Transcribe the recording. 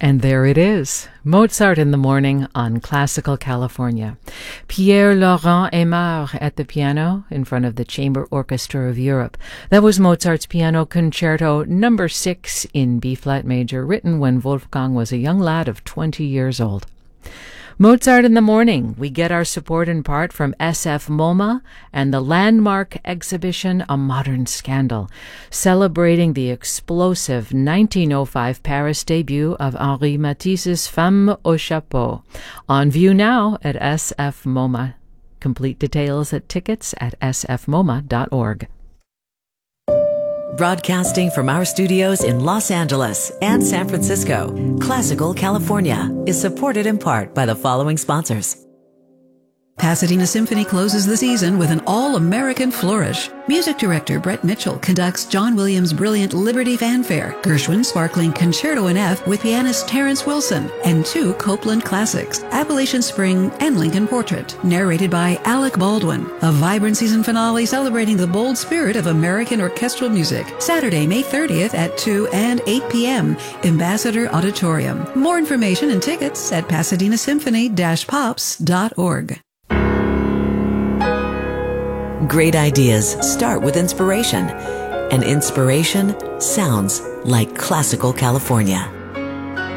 And there it is, Mozart in the Morning on Classical California. Pierre-Laurent Aimard at the piano in front of the Chamber Orchestra of Europe. That was Mozart's Piano Concerto No. 6 in B-flat major, written when Wolfgang was a young lad of 20 years old. Mozart in the Morning, we get our support in part from SF MoMA and the landmark exhibition A Modern Scandal, celebrating the explosive 1905 Paris debut of Henri Matisse's Femme au Chapeau. On view now at SF MoMA. Complete details at tickets at sfmoma.org. Broadcasting from our studios in Los Angeles and San Francisco, Classical California is supported in part by the following sponsors. Pasadena Symphony closes the season with an all-American flourish. Music director Brett Mitchell conducts John Williams' brilliant Liberty Fanfare, Gershwin's sparkling Concerto in F with pianist Terrence Wilson, and 2 Copland classics, Appalachian Spring and Lincoln Portrait, narrated by Alec Baldwin. A vibrant season finale celebrating the bold spirit of American orchestral music. Saturday, May 30th at 2 and 8 p.m. Ambassador Auditorium. More information and tickets at pasadena-symphony-pops.org. Great ideas start with inspiration, and inspiration sounds like Classical California.